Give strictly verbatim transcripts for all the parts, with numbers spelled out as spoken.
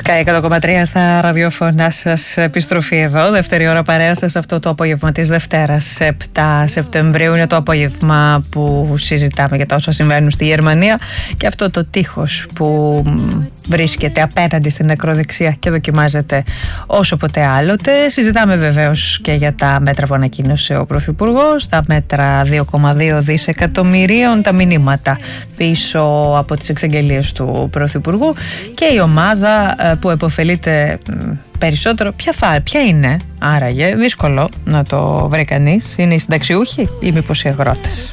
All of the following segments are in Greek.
Sky εκατό κόμμα τρία στα ραδιόφωνα σας. Επιστροφή εδώ, δεύτερη ώρα παρέα σας αυτό το απόγευμα της Δευτέρας επτά Σεπτεμβρίου. Είναι το απόγευμα που συζητάμε για τα όσα συμβαίνουν στη Γερμανία και αυτό το τείχος που βρίσκεται απέναντι στην ακροδεξιά και δοκιμάζεται όσο ποτέ άλλοτε. Συζητάμε βεβαίως και για τα μέτρα που ανακοίνωσε ο Πρωθυπουργός, τα μέτρα δύο κόμμα δύο δισεκατομμυρίων, τα μηνύματα πίσω από τις εξαγγελίες του Πρωθυπουργού και η ομάδα που επωφελείται περισσότερο. Ποια, θα, ποια είναι άραγε? Δύσκολο να το βρει κανείς. Είναι οι συνταξιούχοι ή μήπως οι αγρότες?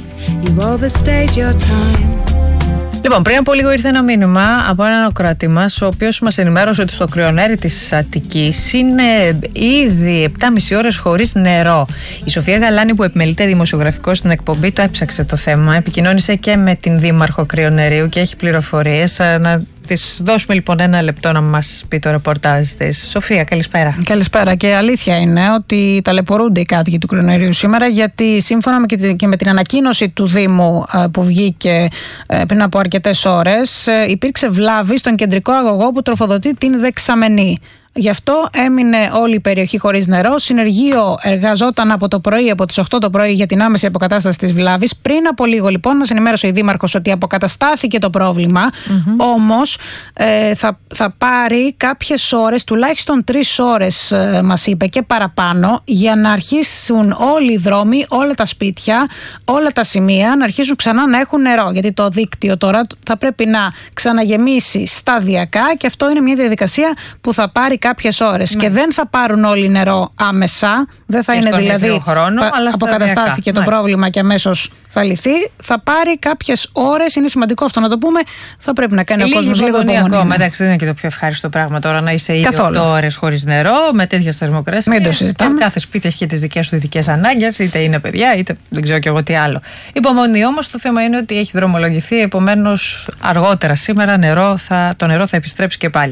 Λοιπόν, πριν από λίγο ήρθε ένα μήνυμα από έναν ακροατή μας, ο οποίος μας ενημέρωσε ότι στο κρυονέρι της Αττικής είναι ήδη επτά και μισή ώρες χωρίς νερό. Η Σοφία Γαλάνη, που επιμελείται δημοσιογραφικό στην εκπομπή, το έψαξε το θέμα. Επικοινώνησε και με την Δήμαρχο Κρυονερίου και έχει πληροφορίες. Να της δώσουμε λοιπόν ένα λεπτό να μας πει το ρεπορτάζ της. Σοφία, καλησπέρα. Καλησπέρα. Και αλήθεια είναι ότι ταλαιπωρούνται οι κάτοικοι του Κρυονερίου σήμερα, γιατί σύμφωνα και με την ανακοίνωση του Δήμου που βγήκε πριν από αρκετές ώρες, υπήρξε βλάβη στον κεντρικό αγωγό που τροφοδοτεί την Δεξαμενή. Γι' αυτό έμεινε όλη η περιοχή χωρίς νερό. Συνεργείο εργαζόταν από το πρωί, από τις οκτώ το πρωί, για την άμεση αποκατάσταση της βλάβης. Πριν από λίγο, λοιπόν, μας ενημέρωσε η Δήμαρχος ότι αποκαταστάθηκε το πρόβλημα. Mm-hmm. Όμως ε, θα, θα πάρει κάποιες ώρες, τουλάχιστον τρεις ώρες, ε, μας είπε, και παραπάνω, για να αρχίσουν όλοι οι δρόμοι, όλα τα σπίτια, όλα τα σημεία να αρχίσουν ξανά να έχουν νερό. Γιατί το δίκτυο τώρα θα πρέπει να ξαναγεμίσει σταδιακά και αυτό είναι μια διαδικασία που θα πάρει κάποιες ώρες. Ναι. Και δεν θα πάρουν όλοι νερό άμεσα. Δεν θα και είναι δηλαδή χρόνο, πα, αλλά αποκαταστάθηκε το πρόβλημα και αμέσως θα λυθεί. Θα πάρει κάποιες ώρες. Είναι σημαντικό αυτό να το πούμε. Θα πρέπει να κάνει Λίγη ο κόσμος λίγο υπομονή. Ακόμα. Εντάξει, δεν είναι και το πιο ευχάριστο πράγμα τώρα να είσαι ήδη οκτώ ώρες χωρίς νερό, με τέτοιες θερμοκρασίες. Μην το συζητάμε. Κάθε σπίτι έχει και τις δικές του ειδικές ανάγκες, είτε είναι παιδιά, είτε δεν ξέρω κι εγώ τι άλλο. Υπομονή όμως. Το θέμα είναι ότι έχει δρομολογηθεί. Επομένως, αργότερα σήμερα νερό θα, το νερό θα επιστρέψει και πάλι.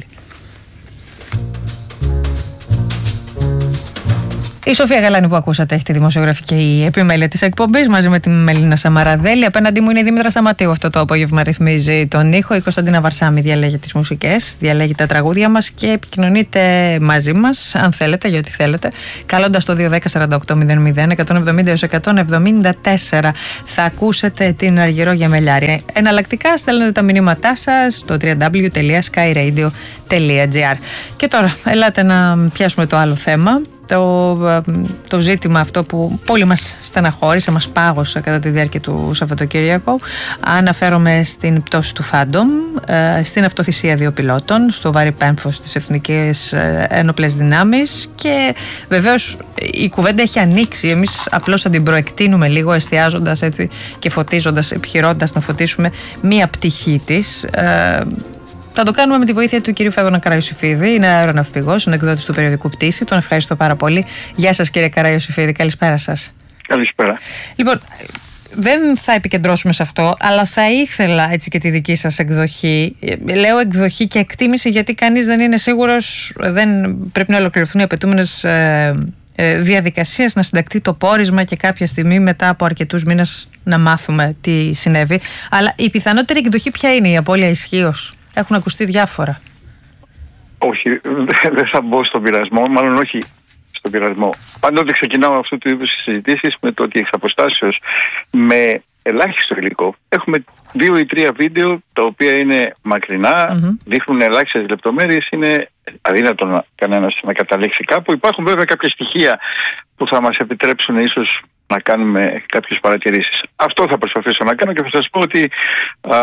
Η Σοφία Γαλάνη που ακούσατε έχει τη δημοσιογραφική επιμέλεια της εκπομπής μαζί με την Μελίνα Σαμαραδέλη. Απέναντί μου είναι η Δήμητρα Σταματίου. Αυτό το απόγευμα ρυθμίζει τον ήχο. Η Κωνσταντίνα Βαρσάμι διαλέγει τις μουσικές, διαλέγει τα τραγούδια μας και επικοινωνείτε μαζί μας, αν θέλετε, για ό,τι θέλετε, καλώντας το δύο δέκα σαράντα οκτώ μηδέν μηδέν εκατόν εβδομήντα έως εκατόν εβδομήντα τέσσερα. Θα ακούσετε την Αργυρό Γεμελιάρη. Εναλλακτικά στέλνετε τα μηνύματά σας στο double-u double-u double-u τελεία sky radio τελεία gr. Και τώρα, ελάτε να πιάσουμε το άλλο θέμα. Το, το ζήτημα αυτό που πολύ μας στεναχώρησε, μας πάγωσε κατά τη διάρκεια του Σαββατοκύριακου. Αναφέρομαι στην πτώση του Φάντομ, στην αυτοθυσία δύο πιλότων, στο βαρύ πέμφος στις εθνικές ένοπλες δυνάμεις και βεβαίως η κουβέντα έχει ανοίξει. Εμείς απλώς θα την προεκτείνουμε λίγο, εστιάζοντας έτσι και φωτίζοντας, επιχειρώντας να φωτίσουμε μία πτυχή της. Θα το κάνουμε με τη βοήθεια του κυρίου Φέδωνα Καραϊωσηφίδη. Είναι αεροναυπηγός, είναι εκδότης του περιοδικού Πτήση. Τον ευχαριστώ πάρα πολύ. Γεια σας, κύριε Καραϊωσηφίδη. Καλησπέρα σας. Καλησπέρα. Λοιπόν, δεν θα επικεντρώσουμε σε αυτό, αλλά θα ήθελα έτσι και τη δική σας εκδοχή. Λέω εκδοχή και εκτίμηση, γιατί κανείς δεν είναι σίγουρος, δεν πρέπει να ολοκληρωθούν οι απαιτούμενες ε, ε, διαδικασίες, να συντακτεί το πόρισμα και κάποια στιγμή μετά από αρκετούς μήνες να μάθουμε τι συνέβη. Αλλά η πιθανότερη εκδοχή ποια είναι, η απώλεια ισχύως? Έχουν ακουστεί διάφορα. Όχι, δεν θα μπω στον πειρασμό, μάλλον όχι στον πειρασμό. Πάντοτε ξεκινάω αυτού του είδους συζητήσεις με το ότι εξ αποστάσεως, με ελάχιστο υλικό, έχουμε δύο ή τρία βίντεο τα οποία είναι μακρινά, mm-hmm. δείχνουν ελάχιστες λεπτομέρειες, είναι αδύνατο κανένας να καταλήξει κάπου. Υπάρχουν βέβαια κάποια στοιχεία που θα μας επιτρέψουν ίσως να κάνουμε κάποιες παρατηρήσεις. Αυτό θα προσπαθήσω να κάνω και θα σας πω ότι α,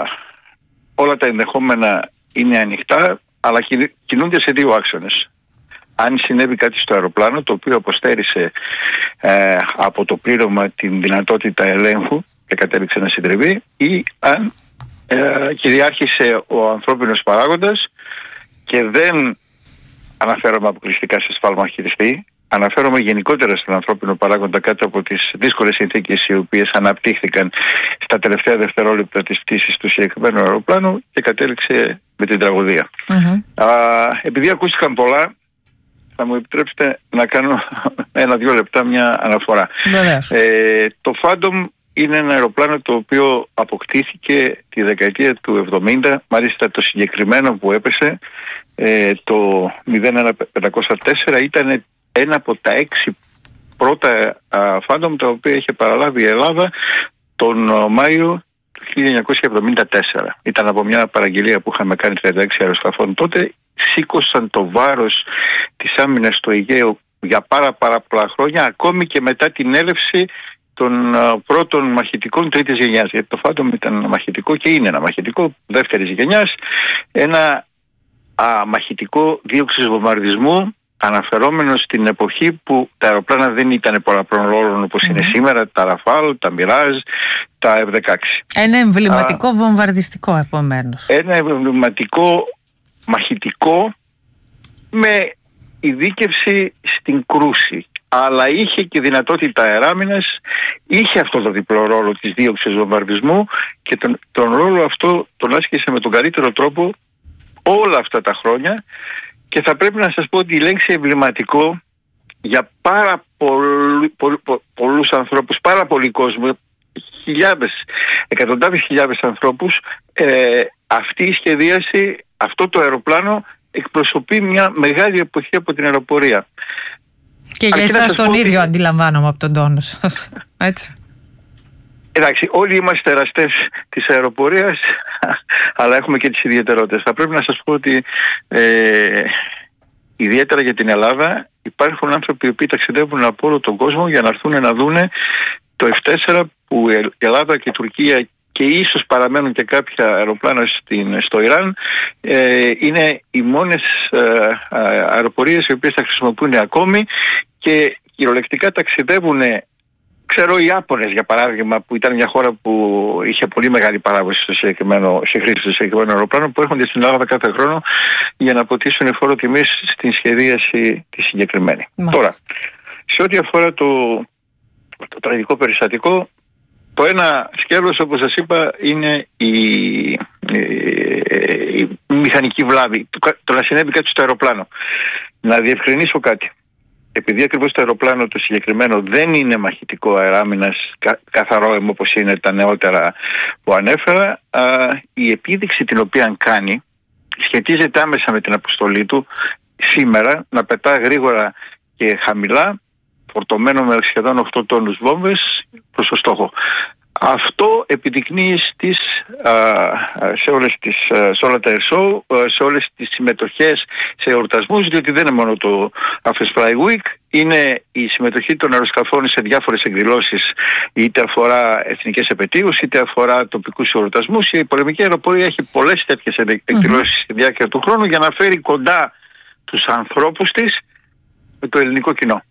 όλα τα ενδεχόμενα είναι ανοιχτά, αλλά κινούνται σε δύο άξονες. Αν συνέβη κάτι στο αεροπλάνο, το οποίο αποστέρισε ε, από το πλήρωμα την δυνατότητα ελέγχου και κατέληξε να συντριβεί, ή αν ε, κυριάρχησε ο ανθρώπινος παράγοντας, και δεν αναφέρομαι αποκλειστικά σε σφάλμα χειριστή, αναφέρομαι γενικότερα στον ανθρώπινο παράγοντα κάτω από τις δύσκολες συνθήκες οι οποίες αναπτύχθηκαν στα τελευταία δευτερόλεπτα της πτήσης του συγκεκριμένου αεροπλάνου και κατέληξε με την τραγωδία. Mm-hmm. Α, επειδή ακούστηκαν πολλά, θα μου επιτρέψετε να κάνω ένα-δύο λεπτά μια αναφορά. Mm-hmm. Ε, το Phantom είναι ένα αεροπλάνο το οποίο αποκτήθηκε τη δεκαετία του εβδομήντα. Μάλιστα το συγκεκριμένο που έπεσε, ε, το μηδέν ένα πεντακόσια τέσσερα, ήταν ένα από τα έξι πρώτα Phantom τα οποία είχε παραλάβει η Ελλάδα τον Μάιο του χίλια εννιακόσια εβδομήντα τέσσερα. Ήταν από μια παραγγελία που είχαμε κάνει τριάντα έξι αεροσκαφών τότε. Σήκωσαν το βάρος της άμυνας στο Αιγαίο για πάρα πάρα πολλά χρόνια, ακόμη και μετά την έλευση των uh, πρώτων μαχητικών τρίτης γενιάς. Γιατί το Phantom ήταν ένα μαχητικό και είναι ένα μαχητικό δεύτερης γενιάς, ένα uh, μαχητικό δίωξης βομβαρδισμού, αναφερόμενο στην εποχή που τα αεροπλάνα δεν ήταν πολλαπλών ρόλων όπως mm-hmm. είναι σήμερα, τα Ραφάλ, τα Μιράζ, τα εφ δεκαέξι. Ένα εμβληματικό uh, βομβαρδιστικό επομένως. Ένα εμβληματικό μαχητικό με ειδίκευση στην κρούση, αλλά είχε και δυνατότητα αεράμινας, είχε αυτό το διπλό ρόλο της δίωξης βομβαρδισμού και τον, τον ρόλο αυτό τον άσκησε με τον καλύτερο τρόπο όλα αυτά τα χρόνια. Και θα πρέπει να σας πω ότι η λέξη εμβληματικό για πάρα πολλού, πο, πο, πολλούς ανθρώπους, πάρα πολλοί κόσμο, χιλιάδες, εκατοντάδες χιλιάδες ανθρώπους, ε, αυτή η σχεδίαση, αυτό το αεροπλάνο εκπροσωπεί μια μεγάλη εποχή από την αεροπορία. Και για εσάς τον ίδιο ότι... αντιλαμβάνομαι από τον τόνο σας, έτσι. Εντάξει, όλοι είμαστε εραστές της αεροπορίας, αλλά έχουμε και τις ιδιαιτερότητες. Θα πρέπει να σας πω ότι ε, ιδιαίτερα για την Ελλάδα υπάρχουν άνθρωποι οι οποίοι ταξιδεύουν από όλο τον κόσμο για να έρθουν να δούνε το εφ τέσσερα που η Ελλάδα και η Τουρκία και ίσως παραμένουν και κάποια αεροπλάνα στην, στο Ιράν, ε, είναι οι μόνες ε, αεροπορίες οι οποίες θα χρησιμοποιούν ακόμη και κυριολεκτικά ταξιδεύουν. Ξέρω οι Ιάπωνες, για παράδειγμα, που ήταν μια χώρα που είχε πολύ μεγάλη παράδοση στο συγκεκριμένο, σε χρήση στο συγκεκριμένο αεροπλάνο, που έρχονται στην Ελλάδα κάθε χρόνο για να αποτίσουν φόρο τιμής στην σχεδίαση τη συγκεκριμένη. Μα. Τώρα, σε ό,τι αφορά το, το τραγικό περιστατικό, το ένα σκέλος, όπως σας είπα, είναι η, η, η μηχανική βλάβη, το, το να συνέβη κάτι στο αεροπλάνο. Να διευκρινίσω κάτι. Επειδή ακριβώς το αεροπλάνο το συγκεκριμένο δεν είναι μαχητικό αεράμινας κα, καθαρό αιμο όπως είναι τα νεότερα που ανέφερα, α, η επίδειξη την οποία κάνει σχετίζεται άμεσα με την αποστολή του σήμερα να πετά γρήγορα και χαμηλά, φορτωμένο με σχεδόν οκτώ τόνους βόμβες προς το στόχο. Αυτό επιδεικνύει στις, α, σε, όλες τις, σε όλα τα air show, σε όλες τις συμμετοχές σε εορτασμούς, διότι δεν είναι μόνο το Athens Fly Week, είναι η συμμετοχή των αεροσκαφών σε διάφορες εκδηλώσεις, είτε αφορά εθνικές επετείους, είτε αφορά τοπικούς εορτασμούς. Η πολεμική αεροπορία έχει πολλές τέτοιες εκδηλώσεις mm-hmm. στη διάρκεια του χρόνου για να φέρει κοντά τους ανθρώπους της με το ελληνικό κοινό.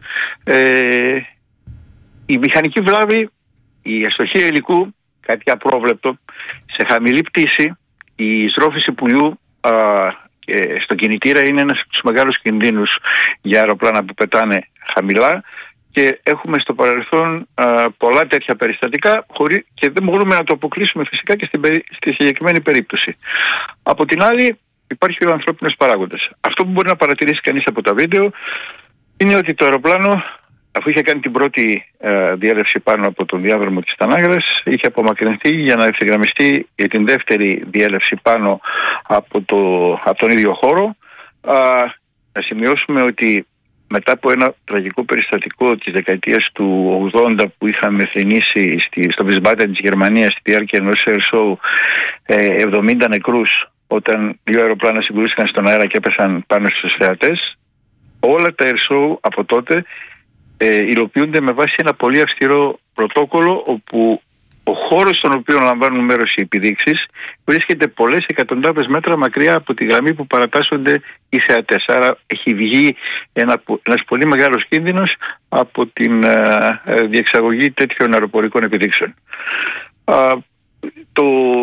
Ε, η μηχανική βλάβη, η αστοχία υλικού, κάτι απρόβλεπτο, σε χαμηλή πτήση, η στρόφιση πουλιού α, ε, στον κινητήρα είναι ένας από τους μεγάλους κινδύνους για αεροπλάνα που πετάνε χαμηλά και έχουμε στο παρελθόν α, πολλά τέτοια περιστατικά χωρί, και δεν μπορούμε να το αποκλείσουμε φυσικά και στην, στη συγκεκριμένη περίπτωση. Από την άλλη υπάρχει ο ανθρώπινος παράγοντας. Αυτό που μπορεί να παρατηρήσει κανείς από τα βίντεο είναι ότι το αεροπλάνο, αφού είχε κάνει την πρώτη ε, διέλευση πάνω από τον διάδρομο της Τανάγρας, είχε απομακρυνθεί για να ευθυγραμμιστεί για την δεύτερη διέλευση πάνω από, το, από τον ίδιο χώρο. Α, να σημειώσουμε ότι μετά από ένα τραγικό περιστατικό της δεκαετίας του ογδόντα που είχαμε θρηνήσει στη, στο Wiesbaden της Γερμανίας στη διάρκεια ενός air show ε, εβδομήντα νεκρούς όταν δύο αεροπλάνα συγκρούστηκαν στον αέρα και έπεσαν πάνω στους θεατές, όλα τα air show από τότε Ε, υλοποιούνται με βάση ένα πολύ αυστηρό πρωτόκολλο όπου ο χώρος στον οποίο λαμβάνουν μέρος οι επιδείξεις βρίσκεται πολλές εκατοντάδες μέτρα μακριά από τη γραμμή που παρατάσσονται οι θεατές. Άρα έχει βγει ένα, ένας πολύ μεγάλος κίνδυνος από την ε, διεξαγωγή τέτοιων αεροπορικών επιδείξεων. Α, το,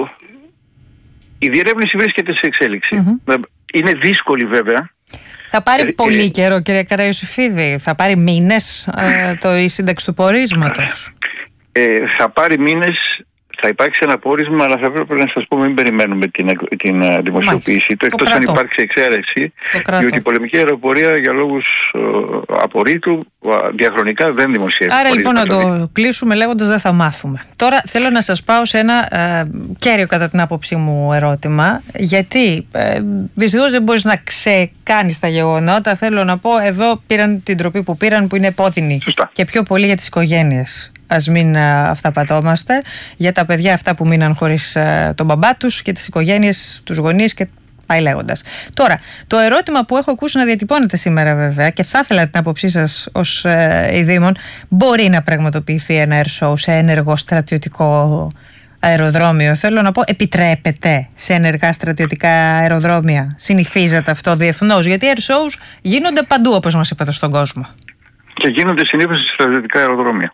η διερεύνηση βρίσκεται σε εξέλιξη. Mm-hmm. Είναι δύσκολη βέβαια. Θα πάρει ε, πολύ ε, καιρό, κύριε Καραϊωσήφιδη. Θα πάρει μήνες ε, το, η σύνταξη του πορίσματος. Ε, θα πάρει μήνες, θα υπάρξει ένα πόρισμα, αλλά θα πρέπει να σας πω μην περιμένουμε την, την uh, δημοσιοποίηση του, εκτός αν υπάρξει εξαίρεση, διότι η πολεμική αεροπορία για λόγους uh, απορρίτου uh, διαχρονικά δεν δημοσιεύει. Άρα λοιπόν να το κλείσουμε λέγοντας δεν θα μάθουμε. Τώρα θέλω να σας πάω σε ένα uh, κέριο κατά την άποψή μου ερώτημα, γιατί uh, δυστυχώς δεν μπορείς να ξεκάνεις τα γεγονότα. Θέλω να πω, εδώ πήραν την τροπή που πήραν, που είναι επώδυνη. Σωστά. Και πιο πολύ για τις οικογένειες. Ας μην αυταπατώμαστε, για τα παιδιά αυτά που μείναν χωρίς τον μπαμπά τους και τις οικογένειες, τους γονείς και πάει λέγοντας. Τώρα, το ερώτημα που έχω ακούσει να διατυπώνεται σήμερα βέβαια και θα ήθελα την άποψή σας ως ε, ειδήμων, μπορεί να πραγματοποιηθεί ένα air show σε ενεργό στρατιωτικό αεροδρόμιο? Θέλω να πω, επιτρέπεται σε ενεργά στρατιωτικά αεροδρόμια? Συνηθίζεται αυτό διεθνώς? Γιατί air shows γίνονται παντού, όπως μας είπατε, στον κόσμο. Και γίνονται συνήθως σε στρατιωτικά αεροδρόμια.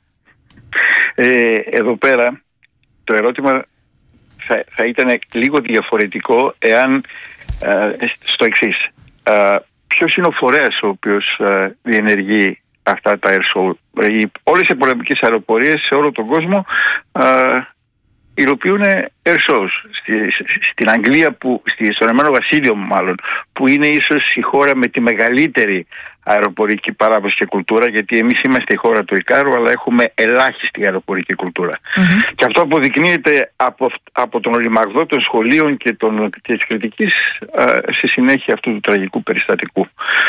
Ε, εδώ πέρα το ερώτημα θα, θα ήταν λίγο διαφορετικό εάν ε, στο εξής. Ε, ποιος είναι ο φορέας ο οποίος ε, διενεργεί αυτά τα air show? Ε, όλες οι πολεμικές αεροπορίες σε όλο τον κόσμο ε, υλοποιούν air shows. Στη, στην Αγγλία, που, στη, στο Ηνωμένο Βασίλειο μάλλον, που είναι ίσως η χώρα με τη μεγαλύτερη αεροπορική παράδοση και κουλτούρα, γιατί εμείς είμαστε η χώρα του Ικάρου, αλλά έχουμε ελάχιστη αεροπορική κουλτούρα. Mm-hmm. Και αυτό αποδεικνύεται από, από τον Ολυμαγδό των σχολείων και, των, και της κριτικής α, στη συνέχεια αυτού του τραγικού περιστατικού.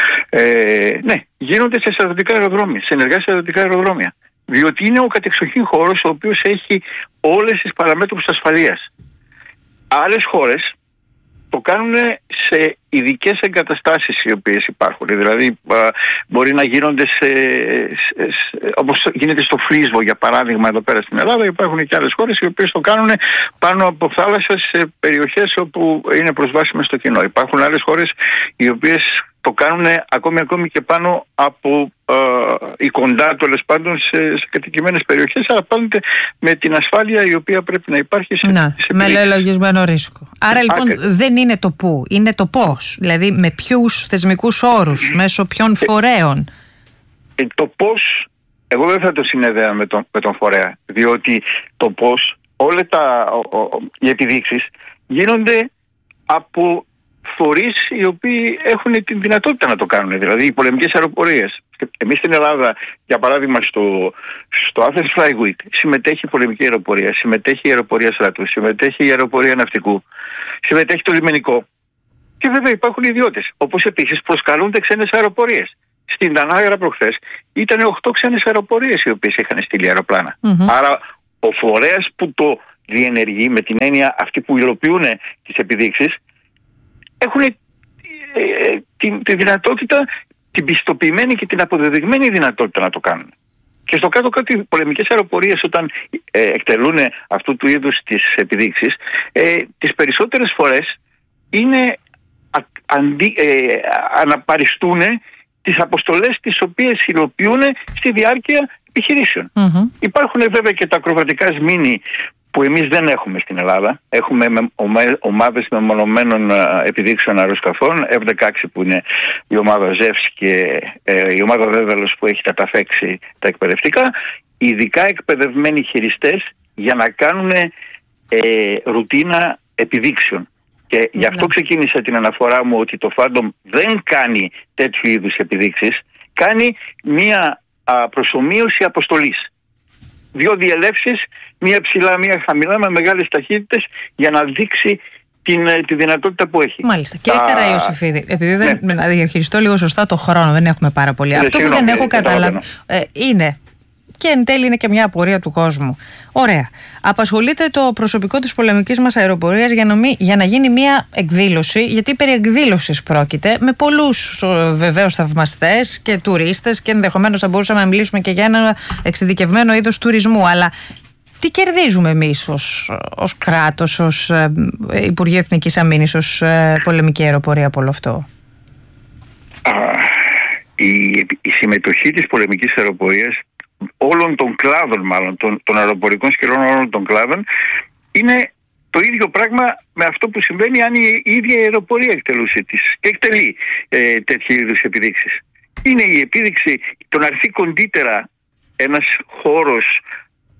Ε, ναι, γίνονται σε στρατιωτικά αεροδρόμια, σε ενεργά στρατιωτικά αεροδρόμια. Διότι είναι ο κατεξοχήν χώρος ο οποίος έχει όλες τις παραμέτρους ασφαλείας. Άλλες χώρες το κάνουν σε ειδικές εγκαταστάσεις οι οποίες υπάρχουν. Δηλαδή α, μπορεί να γίνονται σε, σε, σε, όπως γίνεται στο Φρίσβο για παράδειγμα εδώ πέρα στην Ελλάδα. Υπάρχουν και άλλες χώρες οι οποίες το κάνουν πάνω από θάλασσα σε περιοχές όπου είναι προσβάσιμες στο κοινό. Υπάρχουν άλλες χώρες οι οποίες το κάνουν ακόμη, ακόμη και πάνω από ε, ή κοντά τέλος πάντων σε, σε κατοικημένες περιοχές, αλλά πάντοτε με την ασφάλεια η οποία πρέπει να υπάρχει σε, να, σε με λελογισμένο ρίσκο. Άρα λοιπόν Άκα. δεν είναι το πού, είναι το πώς. Δηλαδή με ποιους θεσμικούς όρους, μέσω ποιων φορέων. Ε, το πώς, εγώ δεν θα το συνέδεα με τον, με τον φορέα, διότι το πώς, όλα τα, ο, ο, οι επιδείξεις γίνονται από φορείς οι οποίοι έχουν την δυνατότητα να το κάνουν, δηλαδή οι πολεμικές αεροπορίες. Εμείς στην Ελλάδα, για παράδειγμα, στο, στο Athens Fly Week συμμετέχει η πολεμική αεροπορία, συμμετέχει η αεροπορία στρατού, συμμετέχει η αεροπορία ναυτικού, συμμετέχει το λιμενικό. Και βέβαια υπάρχουν ιδιώτες, όπως επίσης προσκαλούνται ξένες αεροπορίες. Στην Τανάγερα προχθές ήταν οκτώ ξένες αεροπορίες οι οποίες είχαν στείλει αεροπλάνα. Mm-hmm. Άρα ο φορέας που το διενεργεί, με την έννοια αυτοί που υλοποιούν τις επιδείξεις, έχουν ε, ε, τη, τη δυνατότητα, την πιστοποιημένη και την αποδεδειγμένη δυνατότητα να το κάνουν. Και στο κάτω-κάτω οι πολεμικές αεροπορίες όταν ε, εκτελούν αυτού του είδους τις επιδείξεις, ε, τις περισσότερες φορές είναι α, αντί, ε, αναπαριστούν τις αποστολές τις οποίες υλοποιούν στη διάρκεια επιχειρήσεων. Mm-hmm. Υπάρχουν βέβαια και τα ακροβατικά σμήνη που εμείς δεν έχουμε στην Ελλάδα. Έχουμε ομάδες μεμονωμένων επιδείξεων αεροσκαφών, εφ δεκαέξι που είναι η ομάδα Ζεύς και ε, η ομάδα Δέδαλος που έχει καταφέξει τα εκπαιδευτικά, ειδικά εκπαιδευμένοι χειριστές για να κάνουν ε, ρουτίνα επιδείξεων. Και γι' αυτό ξεκίνησα την αναφορά μου ότι το Phantom δεν κάνει τέτοιου είδους επιδείξεις, κάνει μία α, προσομοίωση αποστολής. Δύο διελεύσεις, μία ψηλά, μία χαμηλά, με μεγάλες ταχύτητες για να δείξει την, τη δυνατότητα που έχει. Μάλιστα. Κύριε Α... Καραϊωσήφιδη, επειδή δεν, ναι. να διαχειριστώ λίγο σωστά το χρόνο, δεν έχουμε πάρα πολύ. Ναι, Αυτό συγγνώμη, που δεν έχω καταλάβει ε, είναι, και εν τέλει είναι και μια απορία του κόσμου. Ωραία. Απασχολείται το προσωπικό της πολεμικής μας αεροπορίας για να, μη, για να γίνει μια εκδήλωση, γιατί περί εκδήλωσης πρόκειται, με πολλούς βεβαίως θαυμαστές και τουρίστες, και ενδεχομένως θα μπορούσαμε να μιλήσουμε και για ένα εξειδικευμένο είδος τουρισμού. Αλλά τι κερδίζουμε εμείς ως, ως κράτος, ως ε, Υπουργείο Εθνικής Αμήνης, ως ε, πολεμική αεροπορία από όλο αυτό? Α, η, η συμμετοχή της πολεμικής αεροπορίας, όλων των κλάδων μάλλον, των, των αεροπορικών σκελών όλων των κλάδων, είναι το ίδιο πράγμα με αυτό που συμβαίνει αν η, η ίδια η αεροπορία εκτελούσε τις και εκτελεί ε, τέτοιου είδους επιδείξεις. Είναι η επίδειξη, το να έρθει κοντύτερα ένας χώρος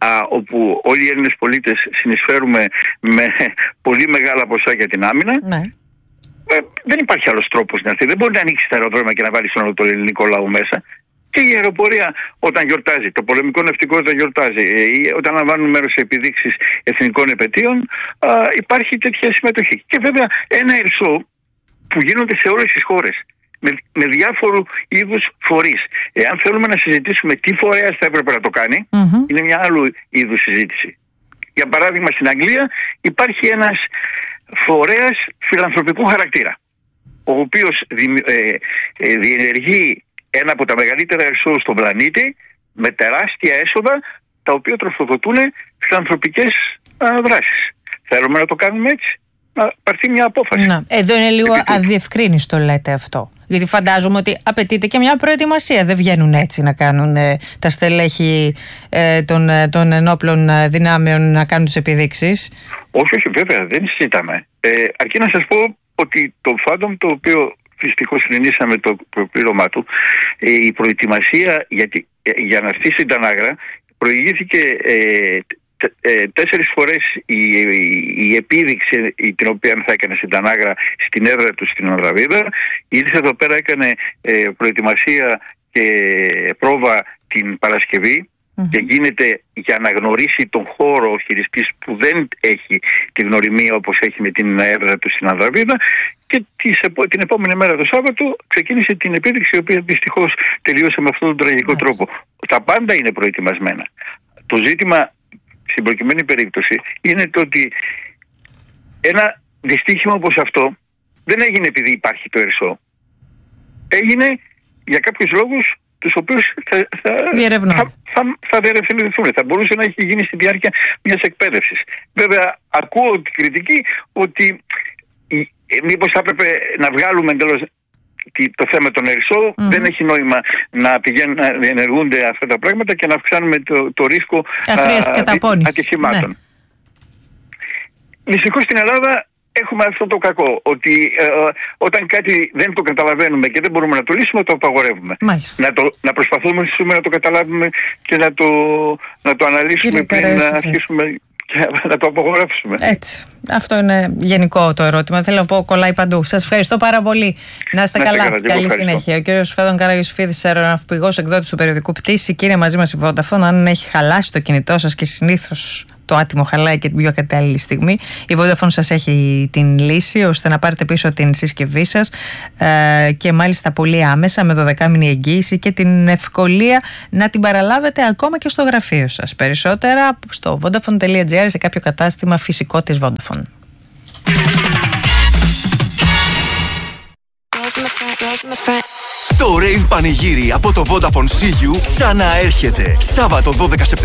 όπου όλοι οι Έλληνες πολίτες συνεισφέρουμε με πολύ μεγάλα ποσά για την άμυνα. Ναι. Ε, δεν υπάρχει άλλος τρόπος να έρθει. Δεν μπορεί να ανοίξει τα αεροδρόμια και να βάλει τον το ελληνικό λαό μέσα. Και η αεροπορία όταν γιορτάζει, το πολεμικό ναυτικό όταν γιορτάζει, ή όταν λαμβάνουν μέρος σε επιδείξεις εθνικών επετείων, α, υπάρχει τέτοια συμμετοχή. Και βέβαια ένα ερσό που γίνονται σε όλες τις χώρες, με, με διάφορου είδους φορείς. Εάν θέλουμε να συζητήσουμε τι φορέας θα έπρεπε να το κάνει, mm-hmm. είναι μια άλλου είδους συζήτηση. Για παράδειγμα, στην Αγγλία υπάρχει ένας φορέας φιλανθρωπικού χαρακτήρα, ο οποίος δι, ε, ε, διενεργεί ένα από τα μεγαλύτερα ερσό στον πλανήτη με τεράστια έσοδα, τα οποία τροφοδοτούν φιλανθρωπικές α, δράσεις. Θέλουμε να το κάνουμε έτσι? Να πάρθει μια απόφαση. Να, εδώ είναι λίγο αδιευκρίνιστο λέτε αυτό. Γιατί φαντάζομαι ότι απαιτείται και μια προετοιμασία. Δεν βγαίνουν έτσι να κάνουν ε, τα στελέχη ε, των, των ενόπλων δυνάμεων να κάνουν τις επιδείξεις. Όχι, όχι, βέβαια, δεν συζητάμε. Ε, αρκεί να σας πω ότι το Phantom, το οποίο δυστυχώς συνενήσαμε το προπλήρωμά του, ε, η προετοιμασία για, τη, ε, για να έρθει στην Τανάγρα προηγήθηκε ε, τε, ε, τέσσερις φορές η, η, η επίδειξη την οποία θα έκανε στην Τανάγρα στην έδρα του στην Ανδραβίδα. Ήρθε εδώ πέρα, έκανε ε, προετοιμασία και πρόβα την Παρασκευή. Mm-hmm. Και γίνεται για να γνωρίσει τον χώρο ο χειριστής που δεν έχει τη γνωριμία όπως έχει με την έδρα του στην Ανδραβίδα, και την επόμενη μέρα το Σάββατο ξεκίνησε την επίδειξη, η οποία δυστυχώς τελείωσε με αυτόν τον τραγικό mm-hmm. τρόπο. Τα πάντα είναι προετοιμασμένα. Το ζήτημα στην προκειμένη περίπτωση είναι το ότι ένα δυστύχημα όπως αυτό δεν έγινε επειδή υπάρχει το ερσό. Έγινε για κάποιους λόγους τους οποίους θα, θα, θα, θα, θα διερευνηθούν. Θα μπορούσε να έχει γίνει στη διάρκεια μιας εκπαίδευσης. Βέβαια, ακούω την κριτική ότι μήπως θα έπρεπε να βγάλουμε εντελώς το θέμα των ερσό. Mm-hmm. Δεν έχει νόημα να πηγαίνουν να διενεργούνται αυτά τα πράγματα και να αυξάνουμε το, το ρίσκο ατυχημάτων. Ναι. Δυστυχώς στην Ελλάδα έχουμε αυτό το κακό, ότι ε, όταν κάτι δεν το καταλαβαίνουμε και δεν μπορούμε να το λύσουμε, το απαγορεύουμε. Να, το, να προσπαθούμε να το καταλάβουμε και να το, να το αναλύσουμε. Κύριε πριν Καρέση, να αρχίσουμε και να το απαγορεύσουμε. Έτσι. Αυτό είναι γενικό το ερώτημα. Θέλω να πω, κολλάει παντού. Σας ευχαριστώ πάρα πολύ. Να είστε να καλά. καλά. Καλή συνέχεια. Ο κύριος Φέδων Καραγιοσφίδης, αεροναυπηγός, εκδότης του περιοδικού Πτήση. Κύριε, μαζί μας η Vodafone, αν έχει χαλάσει το κινητό σας, και συνήθως το άτιμο χαλάει και την πιο κατάλληλη στιγμή, η Vodafone σας έχει την λύση ώστε να πάρετε πίσω την συσκευή σας ε, και μάλιστα πολύ άμεσα, με δωδεκάμηνη εγγύηση και την ευκολία να την παραλάβετε ακόμα και στο γραφείο σας. Περισσότερα στο vodafone τελεία gr, σε κάποιο κατάστημα φυσικό της Vodafone. Το Rave Πανηγύρι από το Vodafone Σίγιου ξαναέρχεται Σάββατο δώδεκα Σεπτεμβρίου